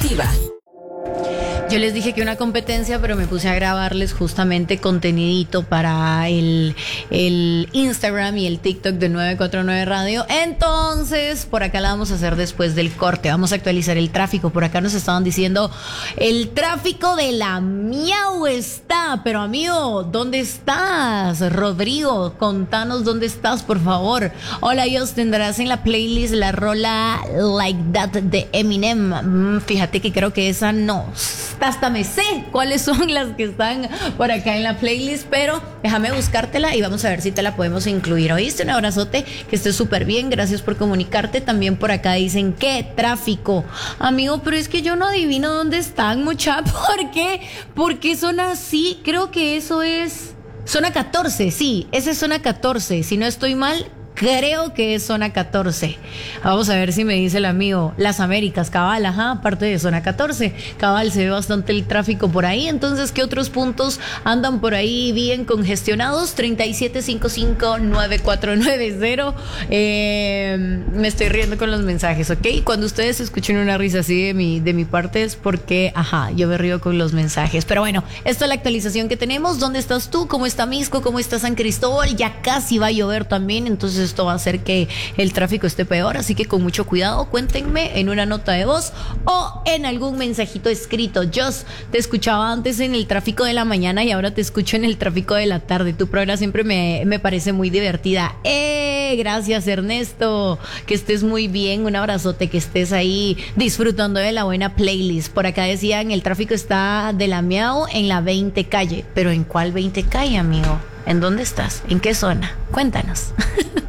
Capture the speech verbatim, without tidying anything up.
Activa. Yo les dije que una competencia, pero me puse a grabarles justamente contenidito para el, el Instagram y el TikTok de nueve cuatro nueve Radio. Entonces, por acá la vamos a hacer después del corte. Vamos a actualizar el tráfico. Por acá nos estaban diciendo, el tráfico de la Miau está. Pero amigo, ¿dónde estás? Rodrigo, contanos dónde estás, por favor. Hola, Dios, tendrás en la playlist la rola Like That de Eminem. Mm, fíjate que creo que esa no. Hasta me sé cuáles son las que están por acá en la playlist, pero déjame buscártela y vamos a ver si te la podemos incluir. ¿Oíste? Un abrazote, que estés súper bien, gracias por comunicarte. También por acá dicen, ¿qué tráfico? Amigo, pero es que yo no adivino dónde están, mucha. ¿Por qué? ¿Por qué son así? Creo que eso es zona catorce, sí, esa es zona catorce, si no estoy mal. Creo que es zona catorce. Vamos a ver si me dice el amigo. Las Américas, cabal, ajá, aparte de zona catorce. Cabal, se ve bastante el tráfico por ahí. Entonces, ¿qué otros puntos andan por ahí bien congestionados? treinta y siete cincuenta y cinco, noventa y cuatro noventa. Eh, me estoy riendo con los mensajes, ¿ok? Cuando ustedes escuchen una risa así de mi, de mi parte es porque, ajá, yo me río con los mensajes. Pero bueno, esta es la actualización que tenemos. ¿Dónde estás tú? ¿Cómo está Misco? ¿Cómo está San Cristóbal? Ya casi va a llover también, entonces esto va a hacer que el tráfico esté peor, así que con mucho cuidado, cuéntenme en una nota de voz o en algún mensajito escrito. Yo te escuchaba antes en el tráfico de la mañana y ahora te escucho en el tráfico de la tarde. Tu programa siempre me, me parece muy divertida. ¡Eh! Gracias, Ernesto. Que estés muy bien. Un abrazote, que estés ahí disfrutando de la buena playlist. Por acá decían, el tráfico está de la Miau en la veinte calle. ¿Pero en cuál veinte calle, amigo? ¿En dónde estás? ¿En qué zona? Cuéntanos.